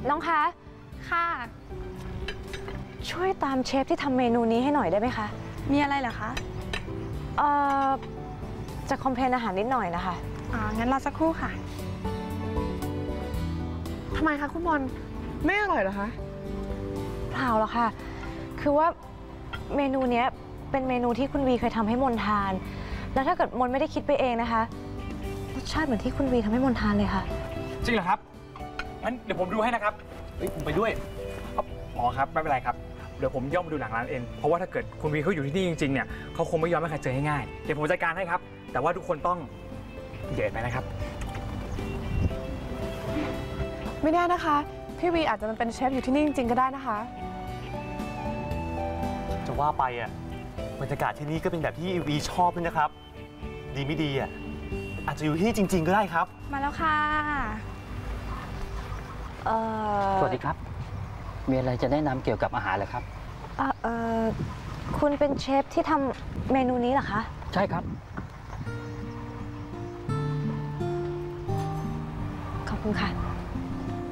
น้องคะค่ะช่วยตามเชฟที่ทำเมนูนี้ให้หน่อยได้ไหมคะมีอะไรเหรอคะจะคอมเพลนอาหารนิดหน่อยนะคะงั้นรอสักครู่ค่ะทำไมคะคุณมนไม่อร่อยเหรอคะเปล่าหรอกค่ะคือว่าเมนูนี้เป็นเมนูที่คุณวีเคยทำให้มนทานแล้วถ้าเกิดมนไม่ได้คิดไปเองนะคะรสชาติเหมือนที่คุณวีทำให้มนทานเลยค่ะจริงเหรอครับงั้นเดี๋ยวผมดูให้นะครับผมไปด้วยอ๋อครับไม่เป็นไรครับเดี๋ยวผมย่องไปดูหลังร้านเองเพราะว่าถ้าเกิดคุณวีเขาอยู่ที่นี่จริงๆเนี่ยเขาคงไม่ยอมให้ใครเจอง่ายๆเดี๋ยวผมจัดการให้ครับแต่ว่าทุกคนต้องเย็นไปนะครับไม่แน่นะคะพี่วีอาจจะเป็นเชฟอยู่ที่นี่จริงๆก็ได้นะคะจะว่าไปบรรยากาศที่นี่ก็เป็นแบบที่วีชอบเลยนะครับดีไม่ดีอาจจะอยู่ที่นี่จริงๆก็ได้ครับมาแล้วค่ะสวัสดีครับมีอะไรจะแนะนำเกี่ยวกับอาหารเหรอครับคุณเป็นเชฟที่ทำเมนูนี้เหรอคะใช่ครับขอบคุณค่ะ